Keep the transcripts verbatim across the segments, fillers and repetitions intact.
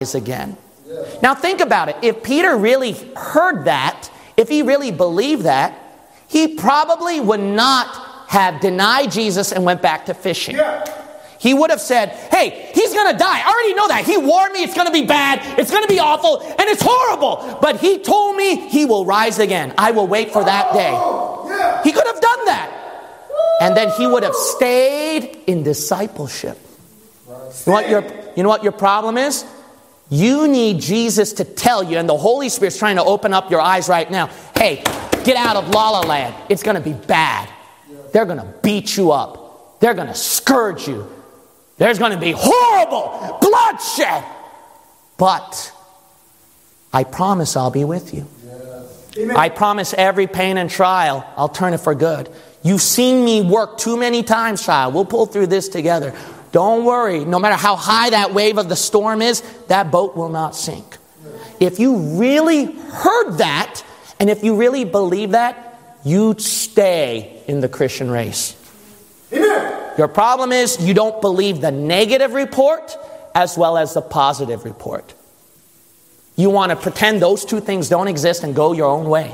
again. Now think about it. If Peter really heard that, if he really believed that, he probably would not have denied Jesus and went back to fishing. Yeah. He would have said, hey, he's going to die. I already know that. He warned me it's going to be bad. It's going to be awful. And it's horrible. But he told me he will rise again. I will wait for that day. He could have done that. And then he would have stayed in discipleship. You know what your, you know what your problem is? You need Jesus to tell you, and the Holy Spirit's trying to open up your eyes right now. Hey, get out of La La Land. It's going to be bad. They're going to beat you up. They're going to scourge you. There's going to be horrible bloodshed. But I promise I'll be with you. Yes. I promise every pain and trial, I'll turn it for good. You've seen me work too many times, child. We'll pull through this together. Don't worry. No matter how high that wave of the storm is, that boat will not sink. If you really heard that, and if you really believe that, you'd stay in the Christian race. Amen. Your problem is you don't believe the negative report as well as the positive report. You want to pretend those two things don't exist and go your own way.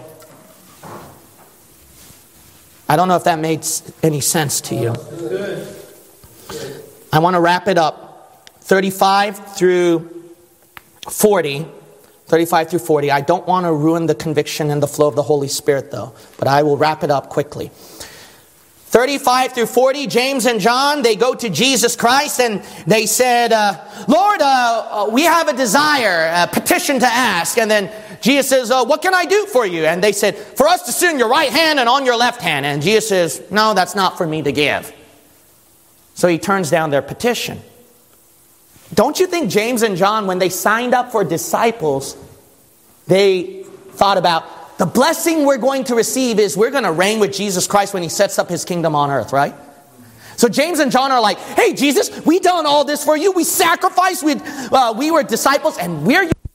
I don't know if that made any sense to you. I want to wrap it up. thirty-five through forty. thirty-five through forty. I don't want to ruin the conviction and the flow of the Holy Spirit, though. But I will wrap it up quickly. thirty-five through forty, James and John, they go to Jesus Christ and they said, uh, Lord, uh, we have a desire, a petition to ask. And then Jesus says, uh, what can I do for you? And they said, for us to sit on your right hand and on your left hand. And Jesus says, no, that's not for me to give. So he turns down their petition. Don't you think James and John, when they signed up for disciples, they thought about, the blessing we're going to receive is we're going to reign with Jesus Christ when he sets up his kingdom on earth, right? So James and John are like, hey, Jesus, we done all this for you. We sacrificed. We, uh, we were disciples and we're